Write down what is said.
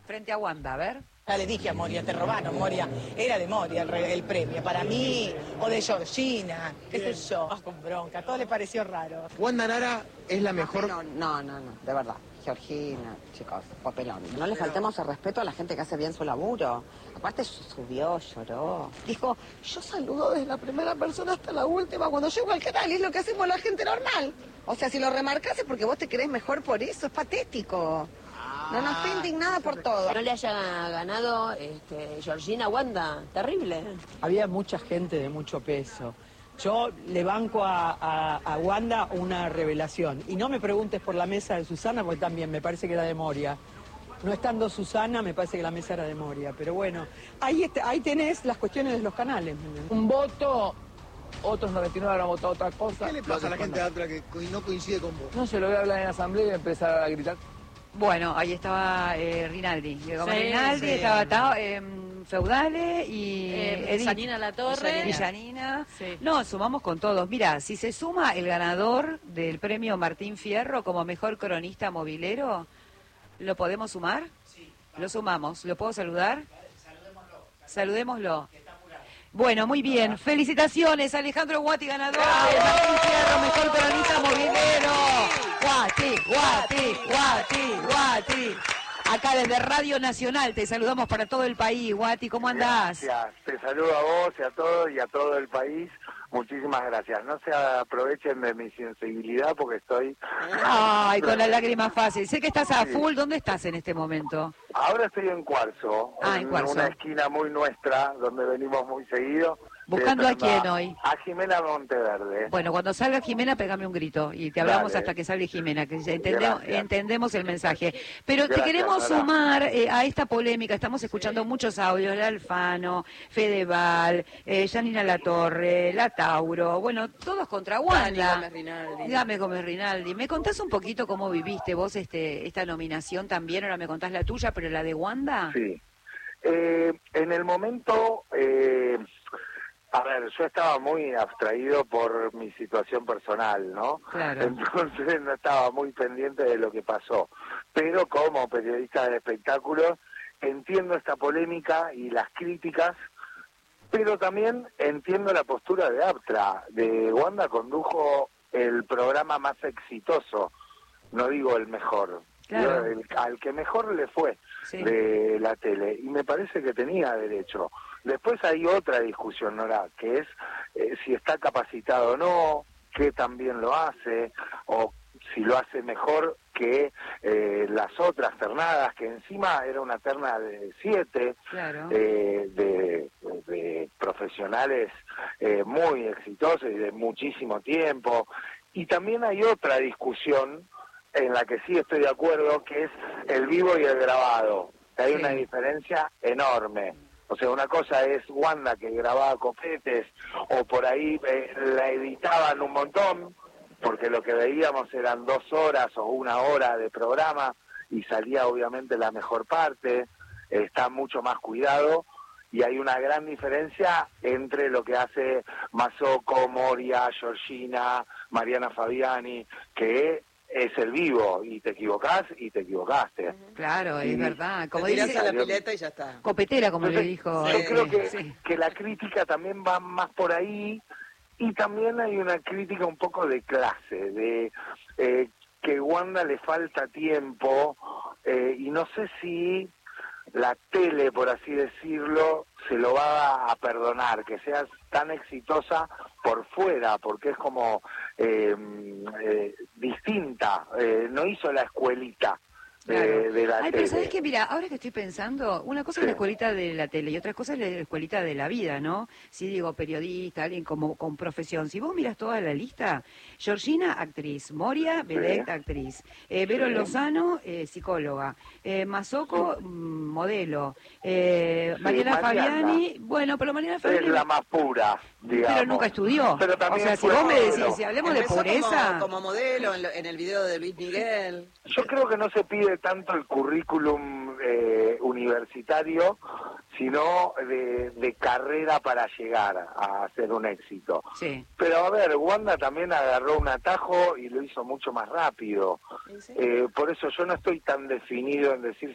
frente a Wanda, a ver. Ya le dije a Moria, te robaron, Moria. Era de Moria el premio, para mí, o de Georgina, qué sé yo. Con bronca, todo le pareció raro. Wanda Nara es la mejor... No, de verdad. Georgina, chicos, papelón. No le faltemos el respeto a la gente que hace bien su laburo. Aparte subió, lloró. Dijo, yo saludo desde la primera persona hasta la última cuando llego al canal, y es lo que hacemos la gente normal. O sea, si lo remarcás es porque vos te crees mejor por eso, es patético. No, estoy indignada por todo. No le haya ganado Georgina Wanda, terrible. Había mucha gente de mucho peso. Yo le banco a Wanda una revelación. Y no me preguntes por la mesa de Susana, porque también me parece que era de Moria. No estando Susana, me parece que la mesa era de Moria. Pero bueno, ahí tenés las cuestiones de los canales. Un voto, otros 99 habrán votado otra cosa. ¿Qué le pasa a la gente de Atra que no coincide con vos? No se lo voy a hablar en asamblea y empezar a gritar. Bueno, ahí estaba Rinaldi. Rinaldi, estaba Feudale y Janina Latorre. Y Janina. Sí. No, sumamos con todos. Mira, si se suma el ganador del premio Martín Fierro como mejor cronista movilero, ¿lo podemos sumar? Sí. Lo sumamos. ¿Lo puedo saludar? Saludémoslo. Bueno, muy bien. Felicitaciones, Alejandro Guati, ganador de Martín Fierro, mejor cronista movilero. Guati. Acá desde Radio Nacional te saludamos para todo el país. Guati, ¿cómo andás? Gracias, te saludo a vos y a todos y a todo el país. Muchísimas gracias. No se aprovechen de mi sensibilidad porque estoy... Ay, con la lágrima fácil. Sé que estás a full. ¿Dónde estás en este momento? Ahora estoy en Cuarzo, en una esquina muy nuestra, donde venimos muy seguido. ¿Buscando a quién hoy? A Jimena Monteverde. Bueno, cuando salga Jimena, pegame un grito y te hablamos Dale. hasta que salga Jimena, que entendemos el mensaje. Pero Gracias, te queremos Nora. sumar a esta polémica. Estamos escuchando muchos audios, la Alfano, Fedeval, Janina Latorre, la Tauro, bueno, todos contra Wanda. Dame Gómez Rinaldi. ¿Me contás un poquito cómo viviste vos esta nominación también? Ahora me contás la tuya, pero la de Wanda. Sí. En el momento... A ver, yo estaba muy abstraído por mi situación personal, ¿no? Claro. Entonces no estaba muy pendiente de lo que pasó. Pero como periodista de espectáculos, entiendo esta polémica y las críticas, pero también entiendo la postura de Aptra. De Wanda condujo el programa más exitoso, no digo el mejor, claro. Al que mejor le fue de la tele. Y me parece que tenía derecho. Después hay otra discusión, Nora, que es si está capacitado o no, qué también lo hace, o si lo hace mejor que las otras ternadas, que encima era una terna de 7, claro. de profesionales muy exitosos y de muchísimo tiempo. Y también hay otra discusión en la que sí estoy de acuerdo, que es el vivo y el grabado. Hay una diferencia enorme. O sea, una cosa es Wanda que grababa copetes o por ahí la editaban un montón, porque lo que veíamos eran 2 horas o 1 hora de programa y salía obviamente la mejor parte, está mucho más cuidado y hay una gran diferencia entre lo que hace Mazzocco, Moria, Georgina, Mariana Fabiani, que es el vivo, y te equivocás y te equivocaste. Claro, es verdad. Como Te tirás dice, a la pileta y ya está. copetera, como le dijo. Yo creo que la crítica también va más por ahí, y también hay una crítica un poco de clase, de que Wanda le falta tiempo, y no sé si la tele, por así decirlo, se lo va a perdonar, que seas tan exitosa por fuera, porque es como distinta, no hizo la escuelita de la tele. Pero ¿sabés qué? Mira, ahora que estoy pensando, una cosa es la escuelita de la tele y otra cosa es la escuelita de la vida, ¿no? Si digo periodista, alguien como con profesión. Si vos miras toda la lista, Georgina, actriz, Moria, vedette, actriz, Vero Lozano, psicóloga, Mazzocco, modelo, Mariana Fabiani, bueno, pero Mariana Fabiani... Es la más pura, digamos. Pero nunca estudió. Pero también o sea, si vos me decís, si hablemos de Empezó pureza... como modelo en el video de Luis Miguel. Yo creo que no se pide tanto el currículum universitario, sino de carrera para llegar a hacer un éxito. Sí. Pero a ver, Wanda también agarró un atajo y lo hizo mucho más rápido. Por eso yo no estoy tan definido en decir